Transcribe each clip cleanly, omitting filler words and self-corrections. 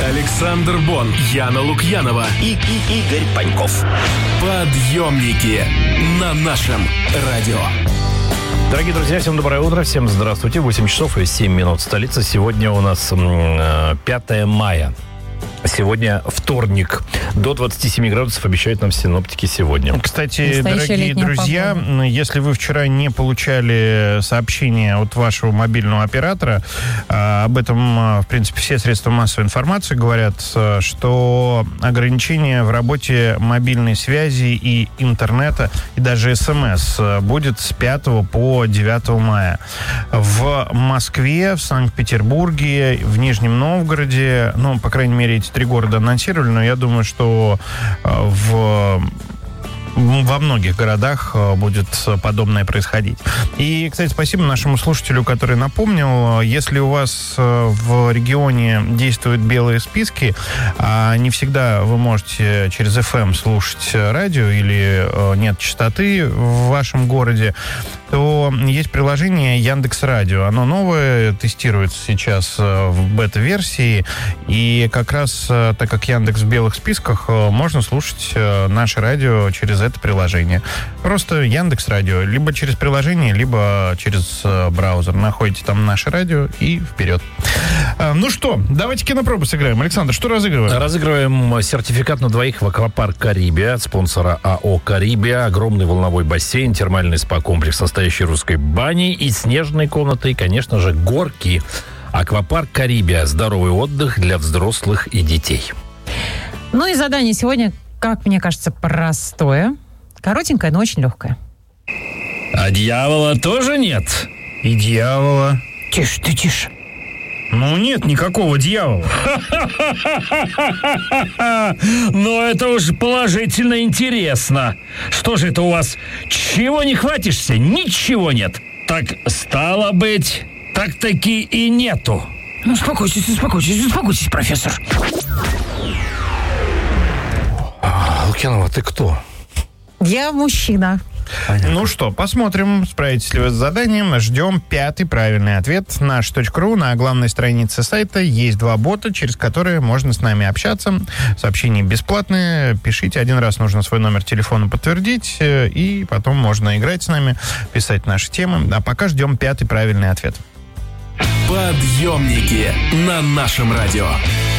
Александр Бон, Яна Лукьянова и Игорь Паньков. Подъемники на нашем радио. Дорогие друзья, всем доброе утро, всем здравствуйте. 8 часов и 7 минут столица. Сегодня у нас 5 мая. Сегодня вторник. До 27 градусов обещают нам синоптики сегодня. Кстати, дорогие друзья, погода. Если вы вчера не получали сообщение от вашего мобильного оператора, об этом, в принципе, все средства массовой информации говорят, что ограничение в работе мобильной связи и интернета, и даже СМС будет с 5 по 9 мая. В Москве, в Санкт-Петербурге, в Нижнем Новгороде, ну, по крайней мере, эти 3 города анонсировали, но я думаю, что во многих городах будет подобное происходить. И, кстати, спасибо нашему слушателю, который напомнил, если у вас в регионе действуют белые списки, а не всегда вы можете через FM слушать радио или нет частоты в вашем городе, то есть приложение Яндекс.Радио. Оно новое, тестируется сейчас в бета-версии, и как раз, так как Яндекс в белых списках, можно слушать наше радио через это приложение. Просто Яндекс.Радио. Либо через приложение, либо через браузер. Находите там наше радио и вперед. Ну что, давайте кинопробу сыграем. Александр, что разыгрываем? Разыгрываем сертификат на двоих в аквапарк «Карибия» от спонсора АО «Карибия». Огромный волновой бассейн, термальный спа-комплекс, настоящей русской бани и снежной комнаты, и, конечно же, горки. Аквапарк «Карибия». Здоровый отдых для взрослых и детей. Ну и задание сегодня, как мне кажется, простое. Коротенькое, но очень легкое. А дьявола тоже нет? И дьявола. Тише ты, тише. Ну, нет никакого дьявола. Но это уж положительно интересно. Что же это у вас? Чего не хватишься? Ничего нет. Так, стало быть, так-таки и нету. Ну, успокойтесь, профессор. Лукьянова, ты кто? Я мужчина. Понятно. Ну что, посмотрим, справитесь ли вы с заданием. Ждем 5-й правильный ответ. Наш.ру. На главной странице сайта есть 2 бота, через которые можно с нами общаться. Сообщения бесплатные. Пишите. 1 раз нужно свой номер телефона подтвердить, и потом можно играть с нами, писать наши темы. А пока ждем 5-й правильный ответ. Подъемники на нашем радио.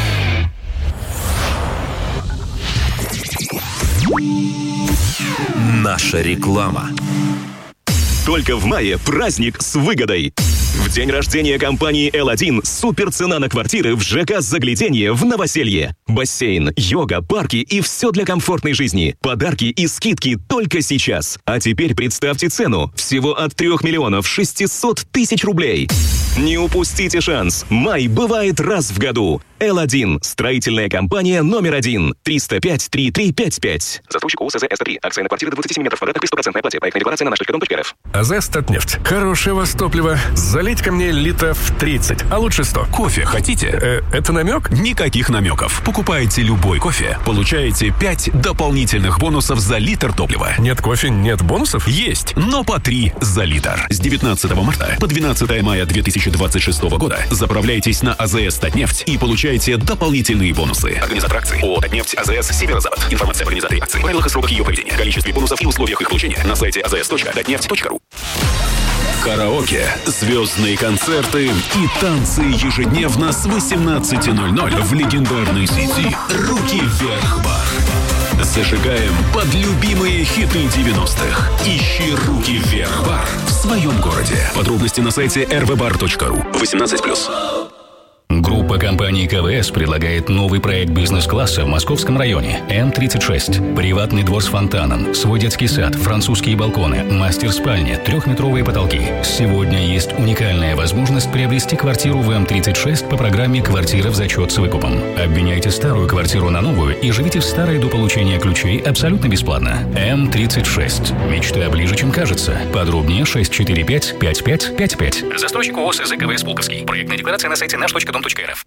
Наша реклама. Только в мае праздник с выгодой. В день рождения компании L1 супер цена на квартиры в ЖК «Загляденье» в Новоселье. Бассейн, йога, парки и все для комфортной жизни. Подарки и скидки только сейчас. А теперь представьте цену. Всего от 3 600 000 рублей. Не упустите шанс. Май бывает раз в году. L1. Строительная компания номер 1. 305-3355. Застройщик ООО СЗ-СТ3. Акция на квартиры до 27 метров квадратных при 100% оплате. Проектная декларация на наш.дом.рф. АЗ «Статнефть». Хорошее у вас топливо. Залить ко мне литров 30, а лучше 100. Кофе хотите? Это намек? Никаких намеков. Покупаете любой кофе, получаете 5 дополнительных бонусов за литр топлива. Нет кофе, нет бонусов? Есть, но по 3 за литр. С 19 марта по 12 мая 2026 года заправляйтесь на АЗС «Татнефть» и получаете дополнительные бонусы. Организатор акции ООО «Татнефть», АЗС «Северо-Запад». Информация об организаторе акции, правилах и сроках ее проведения, количестве бонусов и условиях их получения на сайте azs.tatneft.ru. Караоке, звездные концерты и танцы ежедневно с 18:00 в легендарной сети «Руки вверх бар». Зажигаем под любимые хиты 90-х. Ищи «Руки вверх бар» в своем городе. Подробности на сайте rvbar.ru. 18+. Группа компаний КВС предлагает новый проект бизнес-класса в московском районе М36. Приватный двор с фонтаном, свой детский сад, французские балконы, мастер-спальня, 3-метровые потолки. Сегодня есть уникальная возможность приобрести квартиру в М36 по программе «Квартира в зачет с выкупом». Обменяйте старую квартиру на новую и живите в старой до получения ключей абсолютно бесплатно. М36. Мечта ближе, чем кажется. Подробнее 645-5555. Застройщик ООО СЗ КВС «Пулковский». Проектная декларация на сайте наш.дом.рф.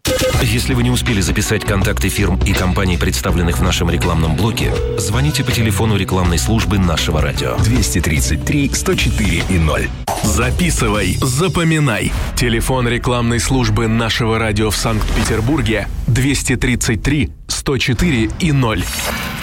Если вы не успели записать контакты фирм и компаний, представленных в нашем рекламном блоке, звоните по телефону рекламной службы нашего радио. 233-104-0. Записывай, запоминай. Телефон рекламной службы нашего радио в Санкт-Петербурге 233-104-0.